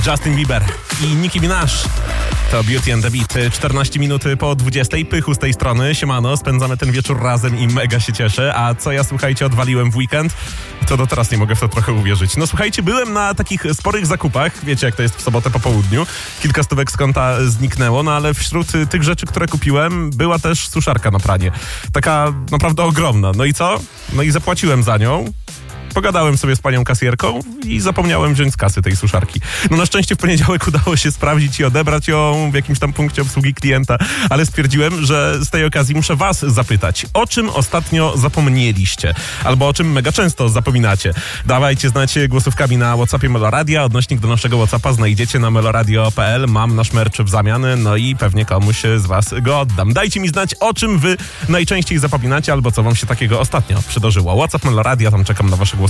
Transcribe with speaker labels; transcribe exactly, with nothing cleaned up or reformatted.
Speaker 1: Justin Bieber i Nicki Minaj. To Beauty and the Beat. czternaście minut po dwudziestej. Pychu z tej strony. Siemano, spędzamy ten wieczór razem i mega się cieszę. A co ja, słuchajcie, odwaliłem w weekend? To do teraz nie mogę w to trochę uwierzyć. No słuchajcie, byłem na takich sporych zakupach. Wiecie, jak to jest w sobotę po południu. Kilka stówek z konta zniknęło, no ale wśród tych rzeczy, które kupiłem, była też suszarka na pranie. Taka naprawdę ogromna. No i co? No i zapłaciłem za nią. Pogadałem sobie z panią kasjerką i zapomniałem wziąć z kasy tej suszarki. No na szczęście w poniedziałek udało się sprawdzić i odebrać ją w jakimś tam punkcie obsługi klienta, ale stwierdziłem, że z tej okazji muszę was zapytać, o czym ostatnio zapomnieliście? Albo o czym mega często zapominacie? Dawajcie znać głosówkami na WhatsAppie Meloradia. Odnośnik do naszego WhatsAppa znajdziecie na meloradio kropka p l. Mam nasz merch w zamian, no i pewnie komuś z was go oddam. Dajcie mi znać, o czym wy najczęściej zapominacie, albo co wam się takiego ostatnio przydarzyło. WhatsApp Meloradia, tam czekam na wasze